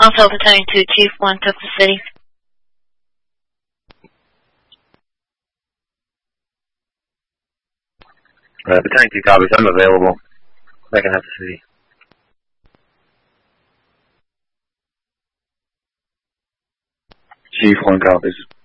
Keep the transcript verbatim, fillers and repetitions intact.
Also, Battalion two, Chief one took the city. Uh, Battalion two copies. I'm available. Second half of the city. Chief one copies.